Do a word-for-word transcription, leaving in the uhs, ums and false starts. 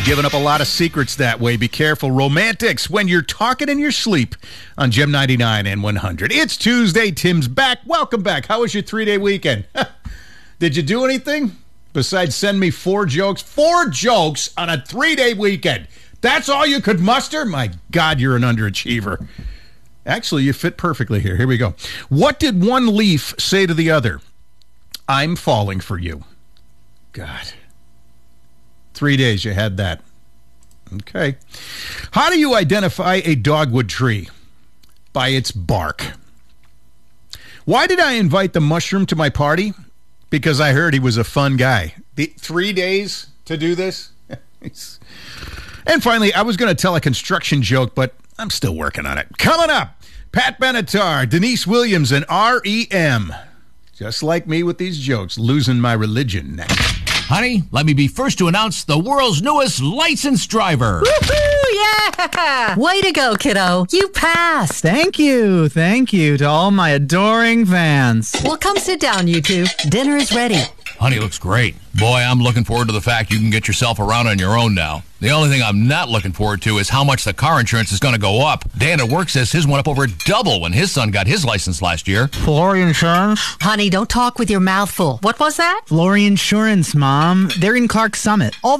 Giving up a lot of secrets that way. Be careful. Romantics when you're talking in your sleep on Gem ninety-nine and one hundred. It's Tuesday. Tim's back. Welcome back. How was your three-day weekend? Did you do anything besides send me four jokes? Four jokes on a three-day weekend. That's all you could muster? My God, you're an underachiever. Actually, you fit perfectly here. Here we go. What did one leaf say to the other? I'm falling for you. God. Three days you had that. Okay. How do you identify a dogwood tree? By its bark. Why did I invite the mushroom to my party? Because I heard he was a fun guy. The, three days to do this? And finally, I was going to tell a construction joke, but I'm still working on it. Coming up, Pat Benatar, Denise Williams, and R E M. Just like me with these jokes, losing my religion next. Honey, let me be first to announce the world's newest licensed driver. Woohoo! Yeah! Way to go, kiddo. You passed. Thank you. Thank you to all my adoring fans. Well, come sit down, you two. Dinner is ready. Honey looks great. Boy, I'm looking forward to the fact you can get yourself around on your own now. The only thing I'm not looking forward to is how much the car insurance is going to go up. Dan at work says his went up over double when his son got his license last year. Flory Insurance? Honey, don't talk with your mouth full. What was that? Flory Insurance, Mom. They're in Clark Summit. All